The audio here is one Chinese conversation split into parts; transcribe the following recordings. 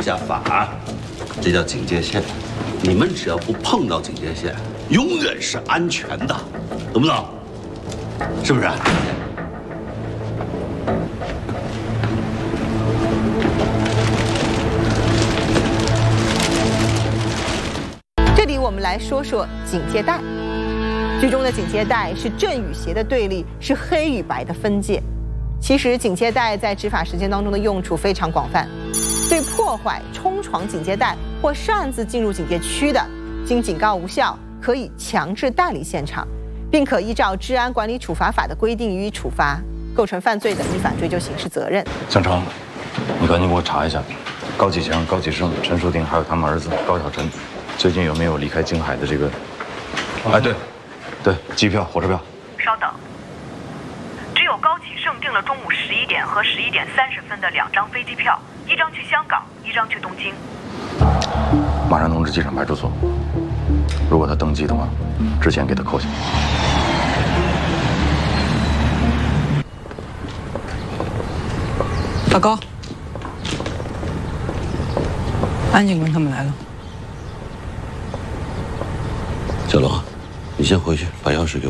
下法，这叫警戒线。你们只要不碰到警戒线，永远是安全的，懂不懂？是不是？ 这里我们来说说警戒带。剧中的警戒带是正与邪的对立，是黑与白的分界。其实警戒带在执法实践当中的用处非常广泛，对破坏、冲闯警戒带或擅自进入警戒区的，经警告无效，可以强制带离现场，并可依照《治安管理处罚法》的规定予以处罚，构成犯罪的，依法追究刑事责任。 江成，你赶紧给我查一下，高启强、高启盛、陈树丁还有他们儿子高小晨，最近有没有离开京海的这个？哎，对，机票、火车票。 稍等，只有高启盛订了中午11点和11点30分的2张飞机票，一张去香港，一张去东京。 马上通知机场派出所，如果他登机的话，之前给他扣下。 老高，安警官他们来了。 小龙，你先回去把钥匙给我。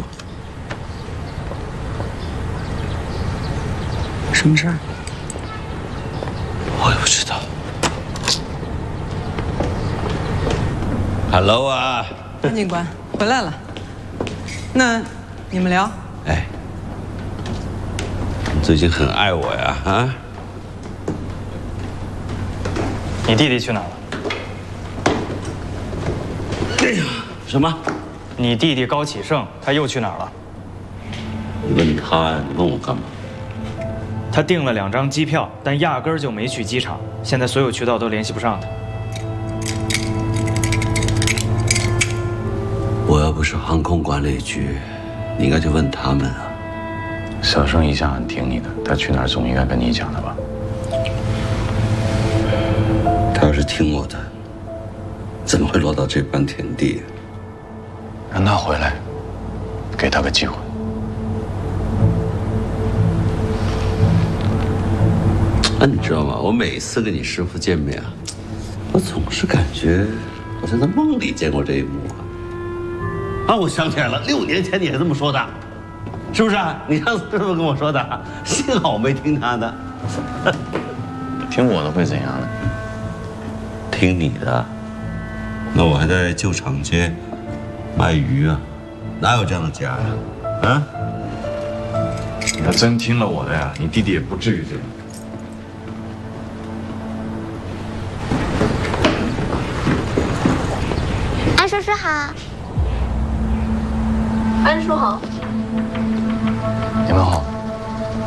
什么事儿？ 我也不知道。Hello 啊， 安警官回来了。那你们聊。 哎，你最近很爱我呀，啊？ 你弟弟去哪儿了？ 哎呀，什么？ 你弟弟高启盛他又去哪儿了？ 你问他呀？你问我干嘛？ 他订了2张机票，但压根儿就没去机场，现在所有渠道都联系不上他。 我要不是航空管理局，你应该去问他们啊。 小盛一向很挺你的，他去哪儿总应该跟你讲的吧？ 他要是听我的，怎么会落到这般田地？ 让他回来，给他个机会。 那你知道吗？我每次跟你师父见面啊，我总是感觉好像在梦里见过这一幕啊。啊，我想起来了，6年前你也这么说的，是不是啊？你上次这么跟我说的，幸好我没听他的。 听我的会怎样呢？ 听你的，那我还在旧厂街卖鱼啊，哪有这样的家呀？啊？ 你要真听了我的呀，你弟弟也不至于这样。 安叔叔好。 安叔好。 你们好。